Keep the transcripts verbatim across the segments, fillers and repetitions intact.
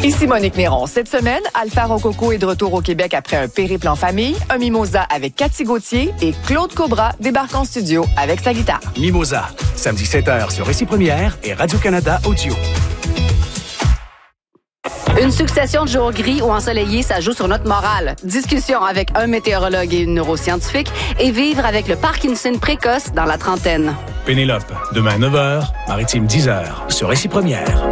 Ici Monique Néron. Cette semaine, Alpha Rococo est de retour au Québec après un périple en famille, un mimosa avec Cathy Gauthier et Claude Cobra débarque en studio avec sa guitare. Mimosa, samedi sept heures sur Récit Première et Radio-Canada Audio. Une succession de jours gris ou ensoleillés, ça joue sur notre morale. Discussion avec un météorologue et une neuroscientifique et vivre avec le Parkinson précoce dans la trentaine. Pénélope, demain neuf heures, Maritime dix heures sur Récit Première.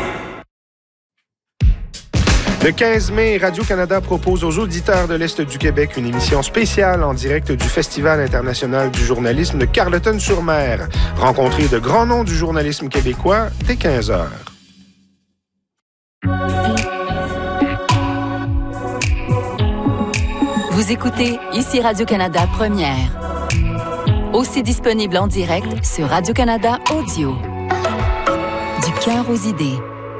Le quinze mai, Radio-Canada propose aux auditeurs de l'Est du Québec une émission spéciale en direct du Festival international du journalisme de Carleton-sur-Mer. Rencontrez de grands noms du journalisme québécois dès quinze heures. Vous écoutez ici Radio-Canada Première. Aussi disponible en direct sur Radio-Canada Audio. Du cœur aux idées.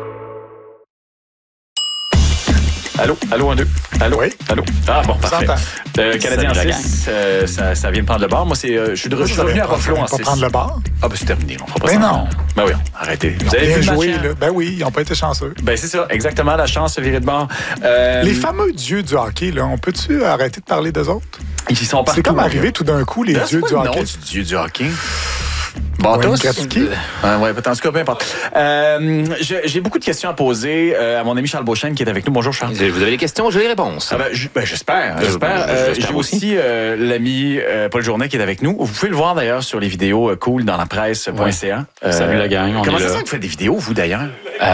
Allô, allô, un, deux. Allô, oui. Allô. Ah, bon, parfait. Euh, Canadien six, euh, ça, ça vient de prendre le bar. Moi, c'est, euh, je suis de retour revenu à Buffalo en six. Pas prendre le bar? Ah, ben, c'est terminé. On fera pas ben ça. non. Ben oui, arrêtez. Ils Vous avez bien vu joué, le match, là. Ben oui, ils n'ont pas été chanceux. Ben, c'est ça, exactement, la chance de virer de bord. Euh, Les fameux dieux du hockey, là, on peut-tu arrêter de parler d'eux autres? Ils sont partout. C'est comme arrivé tout d'un coup, les là, dieux du hockey. Non, du dieu du hockey. Bon, Wayne tous. Gretzky. Euh, ouais, en tout cas, peu importe. Euh, j'ai, j'ai beaucoup de questions à poser euh, à mon ami Charles Beauchesne qui est avec nous. Bonjour, Charles. Vous avez les questions, j'ai les réponses. Ah ben, j- ben, j'espère. j'espère. Je- Euh, j'espère j'ai aussi. aussi euh, l'ami euh, Paul Journet qui est avec nous. Vous pouvez le voir d'ailleurs sur les vidéos euh, cool dans la presse.ca. Ouais. Salut la gang, on Comment est ça là. se fait que vous faites des vidéos, vous d'ailleurs?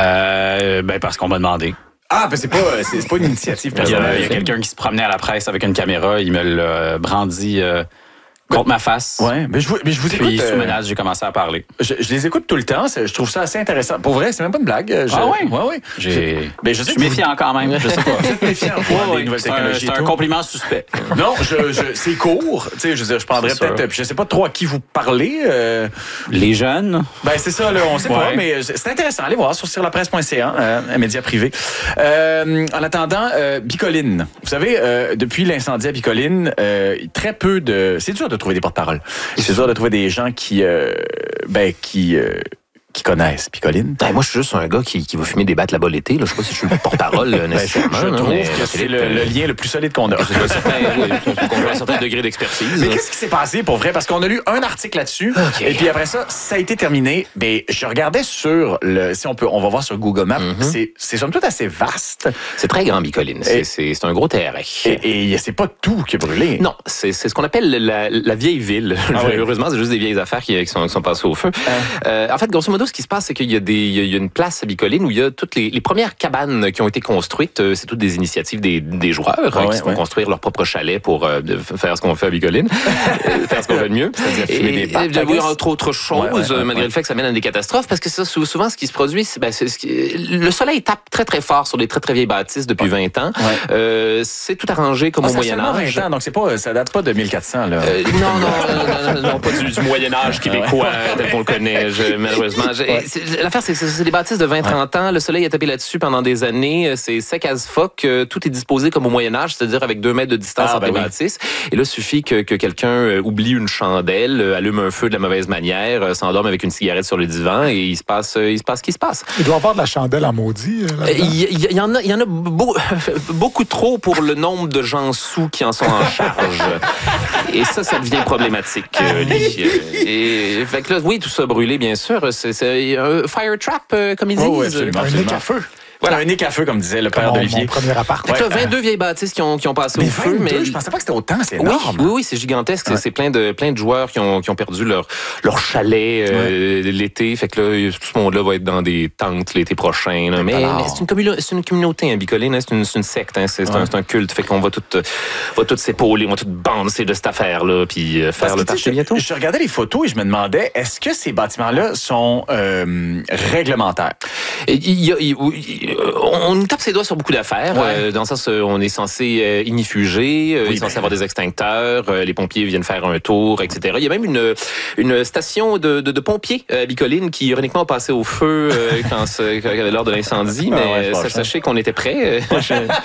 Euh, ben parce qu'on m'a demandé. Ah, ben c'est pas, c'est, c'est pas une initiative Il y a, personnelle. il y a quelqu'un qui se promenait à la presse avec une caméra, il me l'a brandi euh, contre ma face. Ouais, mais je vous, mais je vous Puis écoute. sous euh, menace, j'ai commencé à parler. je, je les écoute tout le temps. c'est- Je trouve ça assez intéressant. Pour vrai, c'est même pas une blague. Je, Ah ouais? Ouais, ouais. J'ai, Ben, je sais je suis que vous- méfiant quand même. Je sais pas. Vous êtes méfiant vous, hein, des nouvelles c'est un, technologies. c'est et un tout. compliment suspect. Non, je, je, c'est court. Tu sais, je veux dire, je prendrais C'est peut-être. sûr. Puis je sais pas trop à qui vous parlez. euh, Les jeunes. Ben c'est ça, là, on sait pas, Ouais. mais c'est c'est intéressant. Allez voir sur sur la presse.ca, euh, un média privé. Euh, en attendant, euh, Bicoline. Vous savez, euh, depuis l'incendie à Bicoline, euh, très peu de. C'est dur de trouver des porte-paroles. C'est dur de trouver des gens qui, euh, ben qui. Euh, qui connaissent Bicoline. Ben, moi, je suis juste un gars qui, qui va fumer des battes là-bas l'été. Là. Je sais pas si je suis le porte-parole Ben, je, nécessairement. je là, trouve mais, que c'est le, le lien le plus solide qu'on a. C'est un certain, oui, qu'on a un certain degré d'expertise. Mais qu'est-ce qui s'est passé pour vrai? Parce qu'on a lu un article là-dessus. OK. Et puis après ça, ça a été terminé. Mais je regardais sur le. Si on peut, on va voir sur Google Maps. Mm-hmm. C'est, c'est somme toute assez vaste. C'est très grand, Bicoline. C'est, Et- c'est, c'est un gros terrain. Et, et c'est pas tout qui a brûlé. Non, c'est, c'est ce qu'on appelle la, la vieille ville. Ah oui. Heureusement, c'est juste des vieilles affaires qui, qui, sont, qui sont passées au feu. Ah. Euh, en fait, grosso modo, ce qui se passe, c'est qu'il y a, des, il y a une place à Bicoline où il y a toutes les, les premières cabanes qui ont été construites. Euh, C'est toutes des initiatives des, des joueurs Ah euh, ouais, qui se font ouais. construire leur propre chalet pour euh, de- faire ce qu'on fait à Bicoline, euh, faire ce qu'on fait de mieux. C'est-à-dire fumer des battes, et, I oui, guess. entre autres choses, Ouais, ouais, ouais, euh, malgré ouais. le fait que ça mène à des catastrophes, parce que ça, sou- souvent, ce qui se produit, c'est, ben, c'est ce qui- le soleil tape très, très fort sur des très, très vieilles bâtisses depuis vingt ans. Ouais. Euh, c'est tout arrangé comme Ah, au ça a Moyen seulement Âge. vingt ans, donc c'est pas, ça date pas de mille quatre cents, là. Euh, non, non, non, non, non, pas du, du Moyen-Âge québécois tel qu'on le connaît, je- malheureusement. Je- Ouais. c'est- L'affaire, c'est que c'est c'est des bâtisses de vingt trente ans. Le soleil a tapé là-dessus pendant des années. C'est sec as fuck. Euh, Tout est disposé comme au Moyen-Âge, c'est-à-dire avec deux mètres de distance Ah, entre ben les oui. bâtisses. Et là, il suffit que, que quelqu'un euh, oublie une chandelle, euh, allume un feu de la mauvaise manière, euh, s'endorme avec une cigarette sur le divan et il se passe, euh, il se passe ce qui se passe. Il doit y avoir de la chandelle en maudit. euh, Euh, là-dedans. Il y, il y en a, il y en a beau- beaucoup trop pour le nombre de gens sous qui en sont en charge. Et ça, ça devient problématique. euh, Lee. Et fait que là, oui, tout ça brûlé, bien sûr. C'est, c'est un fire trap, euh, comme ils disent. Oh, oui, absolument, Un absolument. nick à feu. Voilà. Un nick à feu, comme disait le père Mon, d'Olivier. mon premier appart. Fait que là, Ouais. vingt-deux vieilles bâtisses qui ont, qui ont passé Mais au feu. vingt-deux, Mais je pensais pas que c'était autant, c'est oui, énorme. oui, oui, c'est gigantesque. C'est- Ouais. C'est plein de, plein de joueurs qui ont, qui ont perdu leur, leur chalet euh, l'été. Fait que là, tout ce monde-là va être dans des tentes l'été prochain. là. Mais, alors. mais c'est, une communo- c'est une communauté, hein, Bicoline. hein, C'est une, c'est une secte. hein, C'est, c'est un, c'est un culte. Fait qu'on va tout, euh, va tout s'épauler, on va tout bancer de cette affaire-là, puis euh, faire Parce le que, tu sais, party bientôt. je, je regardais les photos et je me demandais, est-ce que ces bâtiments-là sont euh, réglementaires? Et il y a- il- il- on nous tape ses doigts sur beaucoup d'affaires. Ouais. euh, dans le sens, euh, on est censé euh, ignifuger, euh, Oui, on est censé ben. avoir des extincteurs, euh, les pompiers viennent faire un tour, et cetera. Il y a même une, une station de, de, de pompiers à Bicoline qui, ironiquement, a passé au feu euh, quand, ce- quand- lors de l'incendie, Ah mais ouais, euh, franchement. sachez qu'on était prêts. euh,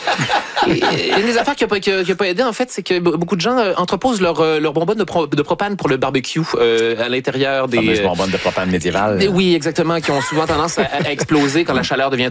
je- et, et une des affaires qui n'a pas, qui a- qui a pas aidé, en fait, c'est que beaucoup de gens euh, entreposent leur, euh, leur bonbonne de, pro- de propane pour le barbecue euh, à l'intérieur des... Fameuse euh, bonbonne de propane médiévale. oui, exactement, qui ont souvent tendance à, à exploser quand la chaleur devient trop intense.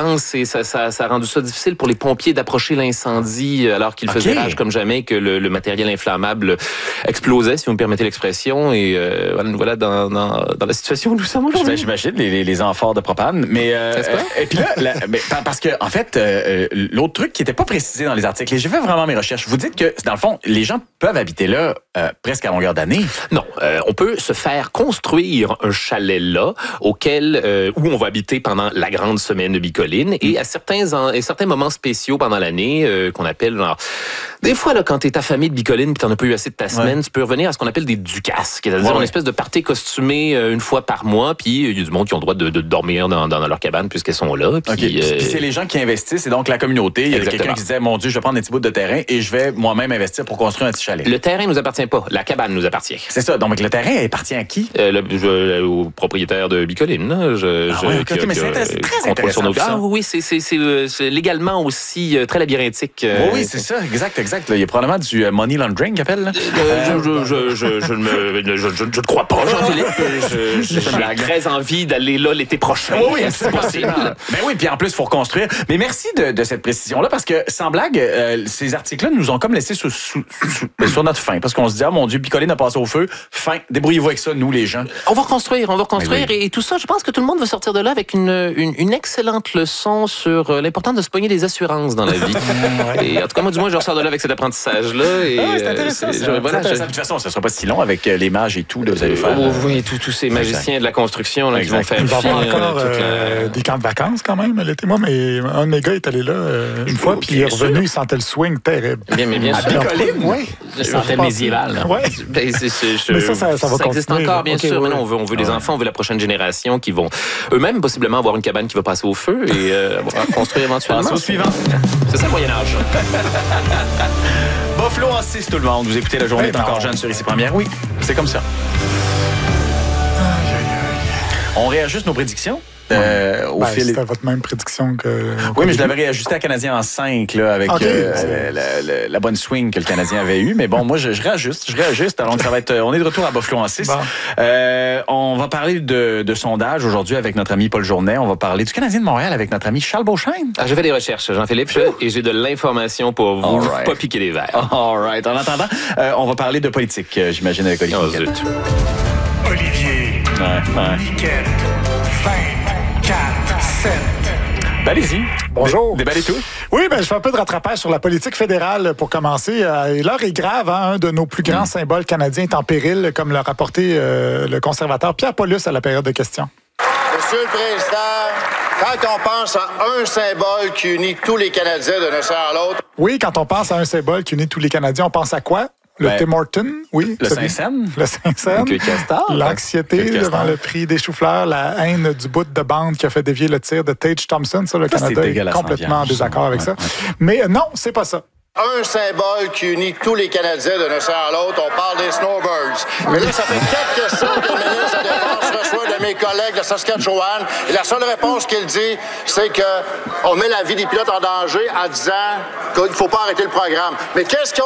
dense et ça, ça, ça a rendu ça difficile pour les pompiers d'approcher l'incendie alors qu'il faisait okay. rage comme jamais, que le, le matériel inflammable explosait, si vous me permettez l'expression. Et euh, voilà, nous voilà dans, dans, dans la situation où nous sommes aujourd'hui. J'imagine les, les, les amphores de propane. Mais, euh, euh, et puis là, la, mais, parce que, en fait, euh, l'autre truc qui n'était pas précisé dans les articles, et j'ai fait vraiment mes recherches, vous dites que, dans le fond, les gens peuvent habiter là euh, presque à longueur d'année. Non, euh, on peut se faire construire un chalet là, auquel euh, où on va habiter pendant la grande semaine de Bicoline, et à certains en, et certains moments spéciaux pendant l'année euh, qu'on appelle genre des fois là quand t'es affamé de Bicoline puis t'en as pas eu assez de ta semaine, ouais. tu peux revenir à ce qu'on appelle des ducasses, c'est-à-dire ouais, une espèce de party costumé euh, une fois par mois, puis il y a du monde qui ont le droit de, de dormir dans, dans leur cabane puisqu'elles sont là. Puis okay. euh, puis c'est les gens qui investissent, c'est donc la communauté. Il y a quelqu'un qui disait mon Dieu, je vais prendre un petit bout de terrain et je vais moi-même investir pour construire un petit chalet. Le terrain nous appartient pas, la cabane nous appartient. C'est ça. Donc le terrain appartient à qui? Euh, le, je, au propriétaire de Bicoline. Là. Je, ah je, ouais, okay, qui, mais qui, c'est, c'est très intéressant. Nos... Ah oui, c'est, c'est, c'est, c'est légalement aussi très labyrinthique. Oui, oui, c'est ça, exact, exact. Là, il y a probablement du money laundering, qu'appelle. Euh, je, je, je, je, ne je, je, je ne crois pas, Jean-Philippe. Je, je, j'ai très envie d'aller là l'été prochain. Oui, oui, c'est possible. Ben oui, puis en plus, il faut reconstruire. Mais merci de, de cette précision-là, parce que, sans blague, euh, ces articles-là nous ont comme laissé sous, sous, sous, sur notre faim. Parce qu'on se dit, ah mon Dieu, Bicoline a passé au feu. Fin. Débrouillez-vous avec ça, nous, les gens. On va reconstruire, on va reconstruire. Oui, oui. Et, et tout ça, je pense que tout le monde va sortir de là avec une, une, une excellente leçon sur l'importance de se pogner des assurances dans la vie. Et en tout cas, moi, du moins, je ressors de là avec cet apprentissage-là. Et, ah, c'est intéressant. Euh, c'est, je, voilà, c'est je... De toute façon, ça ne sera pas si long avec les mages et tout. Là, vous allez faire. Oh, oui, tous ces magiciens de la construction là, qui vont faire. Il va y avoir fin, encore euh, la... des camps de vacances quand même l'été. Moi, mais un de mes gars est allé là euh, une fois, puis il est revenu, il sentait le swing terrible. Bien, mais bien sûr. À Bicoline, oui. Je sentais médiéval. Oui. Ben, c'est, c'est, je... Mais ça, ça, ça va ça existe continuer, encore, bien okay, sûr. ouais. Mais non, on veut, on veut des ouais. enfants, on veut la prochaine génération qui vont eux-mêmes possiblement avoir une cabane qui va passer au feu et euh, construire éventuellement. Passe au suivant. C'est ça le Moyen-Âge. Buffalo en six, tout le monde. Vous écoutez La Journée est encore jeune sur Ici Première. Oui, c'est comme ça. On réajuste nos prédictions. Euh, au ben, fil... C'était votre même prédiction que... Oui, mais je l'avais réajusté à Canadien en cinq, là, avec okay, euh, la, la, la bonne swing que le Canadien avait eue. Mais bon, moi, je, je réajuste, je réajuste. Alors, ça va être, on est de retour à Buffalo en six. Bon. Euh, on va parler de, de sondage aujourd'hui avec notre ami Paul Journet. On va parler du Canadien de Montréal avec notre ami Charles Beauchesne. Ah, j'ai fait des recherches, Jean-Philippe, et j'ai de l'information pour vous. Right. Pas piquer les verres. All right. En attendant, euh, on va parler de politique, j'imagine, avec Olivier. Oh, zut. Olivier. Ouais, ouais. Niquette. quatre, sept. Ben, allez-y. Bonjour. Déballez tout. Oui, ben, je fais un peu de rattrapage sur la politique fédérale pour commencer. Et l'heure est grave. Hein? Un de nos plus grands mmh. symboles canadiens est en péril, comme l'a rapporté euh, le conservateur Pierre Paulus à la période de questions. Monsieur le Président, quand on pense à un symbole qui unit tous les Canadiens d'un océan à l'autre... Oui, quand on pense à un symbole qui unit tous les Canadiens, on pense à quoi? Le ben, Tim Horton, oui. Le Saint-Saëns. Le Saint-Saëns. Le castor. L'anxiété devant le prix des choux-fleurs, la haine du bout de bande qui a fait dévier le tir de Tage Thompson. Ça, le ça, Canada est complètement en désaccord avec ouais, ça. Ouais. Mais non, c'est pas ça. Un symbole qui unit tous les Canadiens d'un océan à l'autre, on parle des snowbirds. Mais là, ça fait quatre questions que le ministre de la Défense reçoit de mes collègues de Saskatchewan. Et la seule réponse qu'il dit, c'est qu'on met la vie des pilotes en danger en disant qu'il ne faut pas arrêter le programme. Mais qu'est-ce qu'on